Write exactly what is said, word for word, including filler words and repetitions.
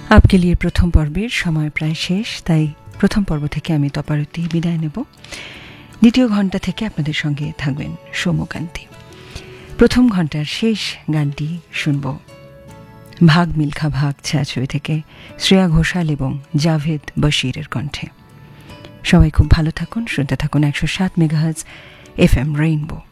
আপকে লিয়ে প্রথম পর্বের সময় প্রায় শেষ, তাই প্রথম পর্ব থেকে আমি তপারতী বিদায় নেব। দ্বিতীয় ঘণ্টা থেকে আপনাদের সঙ্গে থাকবেন সৌম্যকান্তি। প্রথম ঘণ্টার শেষ গানটি শুনব ভাগ মিলখা ভাগ ছায়াছবি থেকে শ্রেয়া ঘোষাল এবং জাভেদ বশিরের কণ্ঠে। সবাই খুব ভালো থাকুন, শুনতে থাকুন একশো সাত মেগাহার্জ এফ এম রেইনবো।